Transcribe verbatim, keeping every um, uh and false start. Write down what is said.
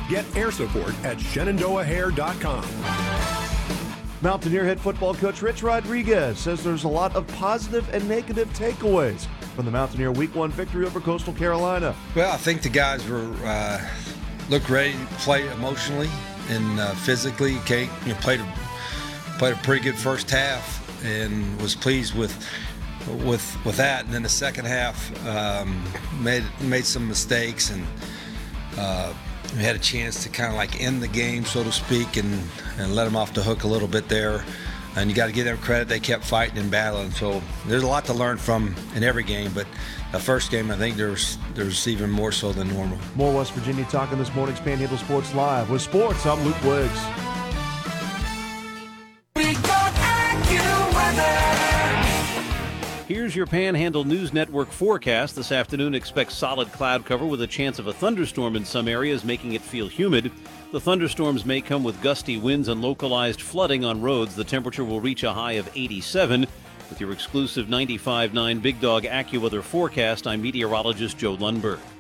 Get air support at shenandoah hair dot com. Mountaineer head football coach Rich Rodriguez says there's a lot of positive and negative takeaways from the Mountaineer Week One victory over Coastal Carolina. Well, I think the guys were uh, looked ready to play emotionally and uh, physically. Kate, you know, played a, played a pretty good first half and was pleased with with with that. And then the second half um, made made some mistakes and. Uh, We had a chance to kind of like end the game, so to speak, and, and let them off the hook a little bit there. And you got to give them credit. They kept fighting and battling. So there's a lot to learn from in every game. But the first game, I think there's there's even more so than normal. More West Virginia talking this morning's Panhandle Sports Live. With sports, I'm Luke Wiggs. Here's your Panhandle News Network forecast. This afternoon, expect solid cloud cover with a chance of a thunderstorm in some areas, making it feel humid. The thunderstorms may come with gusty winds and localized flooding on roads. The temperature will reach a high of eighty-seven. With your exclusive ninety-five point nine Big Dog AccuWeather forecast, I'm meteorologist Joe Lundberg.